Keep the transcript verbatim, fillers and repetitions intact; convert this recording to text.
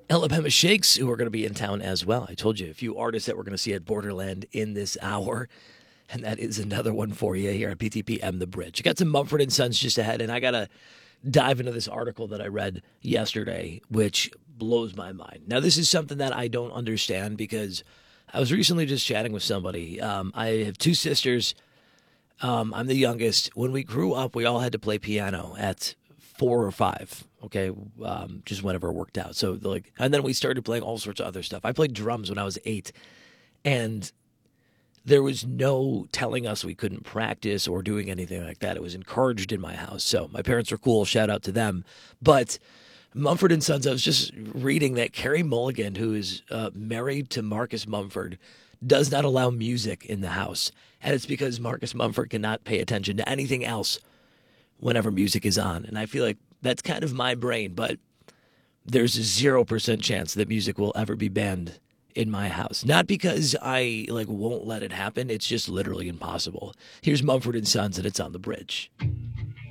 Alabama Shakes, who are going to be in town as well. I told you a few artists that we're going to see at Borderland in this hour, and that is another one for you here at P T P M The Bridge. You got some Mumford and Sons just ahead, and I got to dive into this article that I read yesterday, which blows my mind. Now, this is something that I don't understand because I was recently just chatting with somebody. Um, I have two sisters. Um, I'm the youngest. When we grew up, we all had to play piano at four or five. Okay, um, just whenever it worked out. So like, and then we started playing all sorts of other stuff. I played drums when I was eight, and there was no telling us we couldn't practice or doing anything like that. It was encouraged in my house. So my parents were cool. Shout out to them. But Mumford and Sons, I was just reading that Carrie Mulligan, who is uh, married to Marcus Mumford, does not allow music in the house. And it's because Marcus Mumford cannot pay attention to anything else whenever music is on. And I feel like that's kind of my brain, but there's a zero percent chance that music will ever be banned in my house. Not because I like won't let it happen. It's just literally impossible. Here's Mumford and Sons, and it's on the bridge.